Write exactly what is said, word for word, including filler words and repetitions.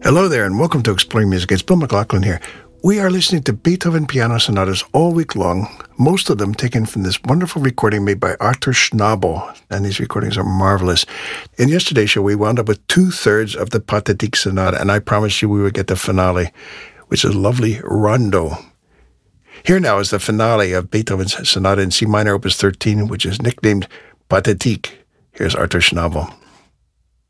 Hello there, and welcome to Exploring Music. It's Bill McLaughlin here. We are listening to Beethoven piano sonatas all week long, most of them taken from this wonderful recording made by Arthur Schnabel, and these recordings are marvelous. In yesterday's show, we wound up with two-thirds of the Pathétique Sonata, and I promised you we would get the finale, which is a lovely rondo. Here now is the finale of Beethoven's Sonata in C minor, opus thirteen, which is nicknamed Pathétique. Here's Arthur Schnabel.